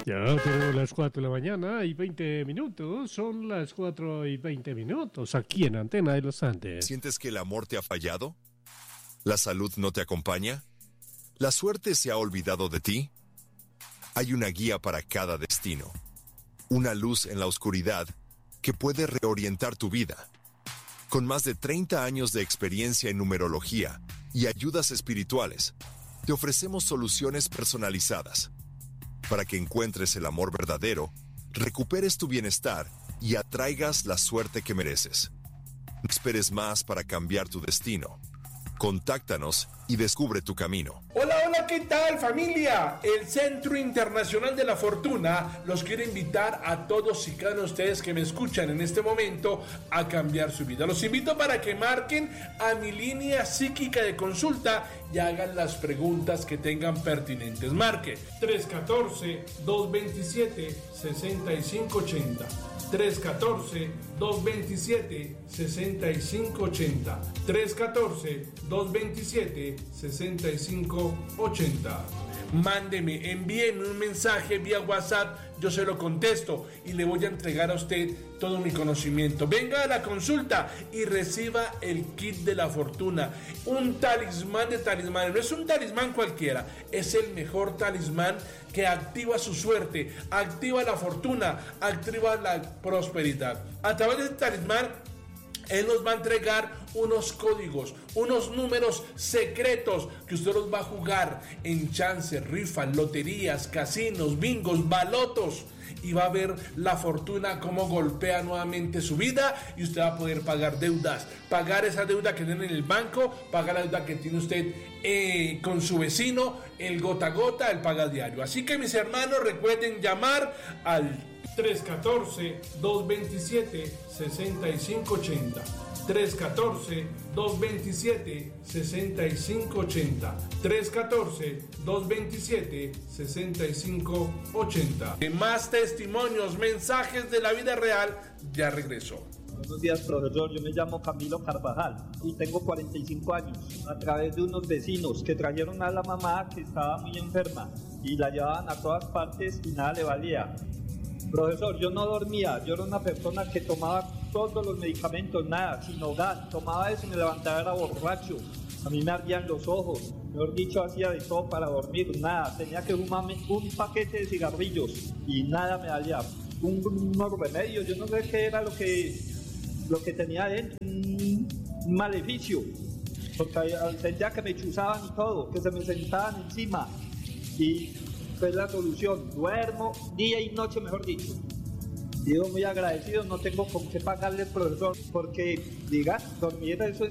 Ya tenemos las 4 de la mañana y 20 minutos. Son las 4 y 20 minutos aquí en Antena de los Andes. ¿Sientes que el amor te ha fallado? ¿La salud no te acompaña? ¿La suerte se ha olvidado de ti? Hay una guía para cada destino. Una luz en la oscuridad que puede reorientar tu vida. Con más de 30 años de experiencia en numerología y ayudas espirituales, te ofrecemos soluciones personalizadas para que encuentres el amor verdadero, recuperes tu bienestar y atraigas la suerte que mereces. No esperes más para cambiar tu destino. Contáctanos y descubre tu camino. Hola, hola, ¿qué tal, familia? El Centro Internacional de la Fortuna los quiere invitar a todos y cada uno de ustedes que me escuchan en este momento a cambiar su vida. Los invito para que marquen a mi línea psíquica de consulta y hagan las preguntas que tengan pertinentes. Marque 314-227-6580. 314-227-6580. 314-227-6580. Mándeme, envíenme un mensaje vía WhatsApp, yo se lo contesto y le voy a entregar a usted todo mi conocimiento. Venga a la consulta y reciba el kit de la fortuna, un talismán de talismanes. No es un talismán cualquiera, es el mejor talismán que activa su suerte, activa la fortuna, activa la prosperidad. A través de este talismán, él nos va a entregar unos códigos, unos números secretos que usted los va a jugar en chances, rifas, loterías, casinos, bingos, balotos, y va a ver la fortuna cómo golpea nuevamente su vida y usted va a poder pagar deudas, pagar esa deuda que tiene en el banco, pagar la deuda que tiene usted con su vecino, el gota a gota, el paga diario. Así que, mis hermanos, recuerden llamar al 314-227-6580. 314-227-6580. 314-227-6580. Más testimonios, mensajes de la vida real. Ya regresó. Buenos días, profesor. Yo me llamo Camilo Carvajal y tengo 45 años. A través de unos vecinos que trajeron a la mamá que estaba muy enferma y la llevaban a todas partes y nada le valía. Profesor, yo no dormía, yo era una persona que tomaba todos los medicamentos, nada, sin hogar, tomaba eso y me levantaba, era borracho, a mí me ardían los ojos, mejor dicho, hacía de todo para dormir, nada, tenía que fumarme un paquete de cigarrillos y nada me valía, unos remedios, yo no sé qué era lo que tenía adentro, un maleficio, porque sentía que me chuzaban y todo, que se me sentaban encima y fue la solución. Duermo día y noche, mejor dicho. Digo, muy agradecido, no tengo con qué pagarle al profesor, porque, diga, dormir eso es